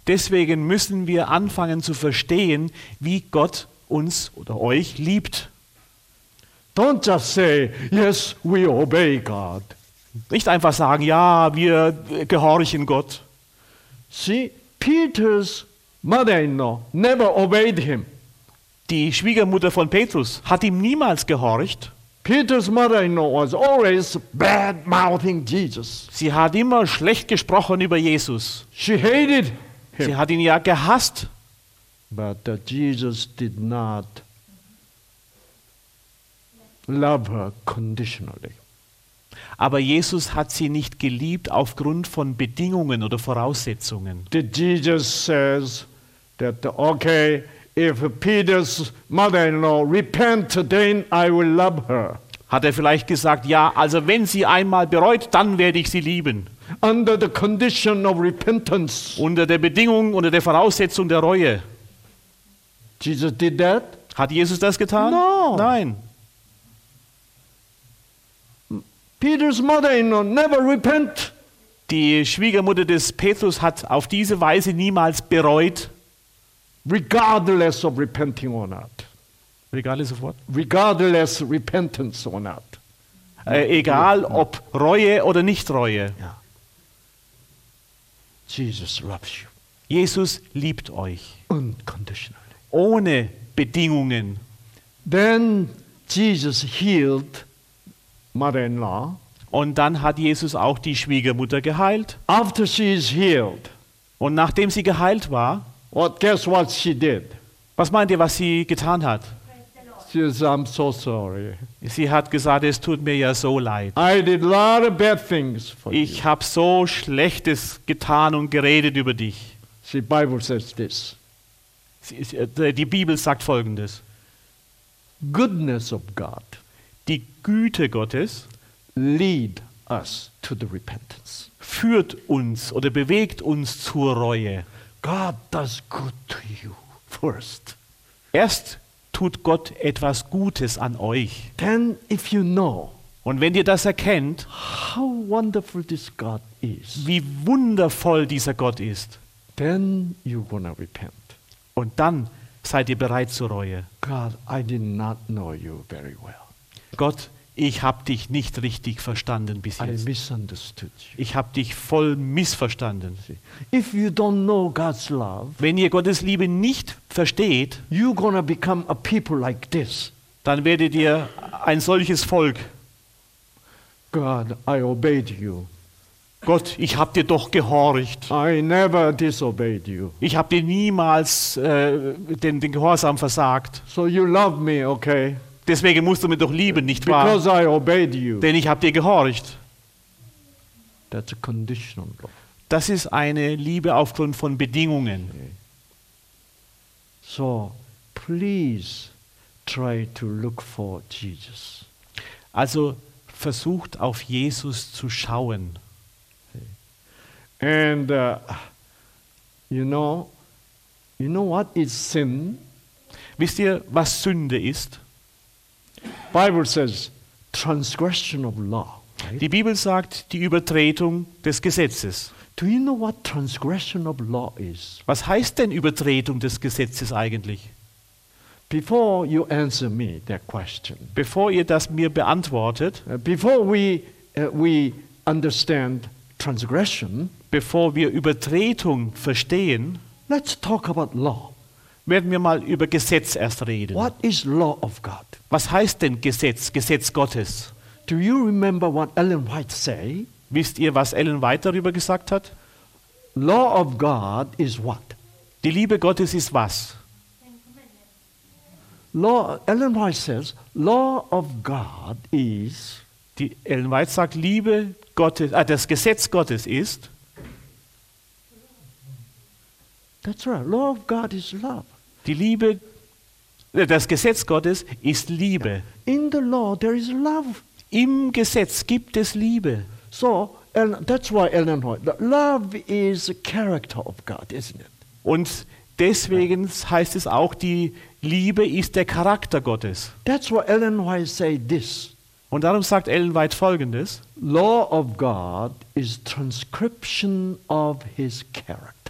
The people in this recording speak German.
Deswegen müssen wir anfangen zu verstehen, wie Gott uns oder euch liebt. Don't just say, yes, we obey God. Nicht einfach sagen, ja, wir gehorchen Gott. See, Peter's mother-in-law never obeyed him. Die Schwiegermutter von Petrus hat ihm niemals gehorcht. Peter's mother-in-law was always bad-mouthing Jesus. Sie hat immer schlecht gesprochen über Jesus. She hated Sie him. hat ihn ja gehasst. But Jesus did not love her conditionally. Aber Jesus hat sie nicht geliebt aufgrund von Bedingungen oder Voraussetzungen. Did Jesus says that, okay, if Peter's mother-in-law repent, then I will love her. Hat er vielleicht gesagt, ja, also wenn sie einmal bereut, dann werde ich sie lieben. Under the condition of repentance. Unter der Bedingung, unter der Voraussetzung der Reue. Jesus did that? Hat Jesus das getan? No. Nein. Peter's mother-in-law never repent. Die Schwiegermutter des Petrus hat auf diese Weise niemals bereut. Regardless of repenting or not. Regardless of what? Regardless repentance or not. Egal ob Reue oder Nicht-Reue. Yeah. Jesus loves you Jesus liebt euch. unconditionally. Ohne Bedingungen. Then Jesus healed mother-in-law. Und dann hat Jesus auch die Schwiegermutter geheilt. After she is healed, Und nachdem sie geheilt war, guess what she did? was meint ihr, was sie getan hat? She says, I'm so sorry. Sie hat gesagt, es tut mir ja so leid. I did a lot of bad things for you. Ich habe so Schlechtes getan und geredet über dich. See, Bible says this. Die Bibel sagt Folgendes. Goodness of God Die Güte Gottes lead us to the repentance. führt uns oder bewegt uns zur Reue. God does good to you first. Erst tut Gott etwas Gutes an euch. Then if you know Und wenn ihr das erkennt, how wonderful this God is, wie wundervoll dieser Gott ist, then you're going to repent. und dann seid ihr bereit zur Reue. God, I did not know you very well. Gott, ich habe dich nicht richtig verstanden bis I jetzt. misunderstood you. Ich habe dich voll missverstanden. If you don't know God's love, Wenn ihr Gottes Liebe nicht versteht, you're going to become a people like this. dann werdet ihr ein solches Volk. God, I obeyed you. Gott, ich habe dir doch gehorcht. I never disobeyed you. Ich habe dir niemals den Gehorsam versagt. So you love me, okay? Deswegen musst du mich doch lieben, nicht wahr? Because I obeyed you. Denn ich habe dir gehorcht. That's a conditional love. Das ist eine Liebe aufgrund von Bedingungen. So please try to look for Jesus. Also versucht auf Jesus zu schauen. And you know what is sin? Wisst ihr, was Sünde ist? Bible says transgression of law. Right? Die Bibel sagt die Übertretung des Gesetzes. Do you know what transgression of law is? Was heißt denn Übertretung des Gesetzes eigentlich? Before you answer me that question, Bevor ihr das mir beantwortet, before we understand transgression, bevor wir Übertretung verstehen, let's talk about law. werden wir mal über Gesetz erst reden. What is law of God? Was heißt denn Gesetz, Gesetz Gottes? Do you remember what Ellen White say? Wisst ihr, was Ellen White darüber gesagt hat? Law of God is what? Die Liebe Gottes ist was? Ellen White says, law of God is Die Ellen White sagt, Liebe Gottes, das Gesetz Gottes ist, that's right. Law of God is love. die Liebe, das Gesetz Gottes ist Liebe. In the law there is love. Im Gesetz gibt es Liebe. So that's why Ellen White, love is the character of God, isn't it? Und deswegen heißt es auch, die Liebe ist der Charakter Gottes. That's why Ellen White say this. Und darum sagt Ellen White Folgendes. Law of God is transcription of his character.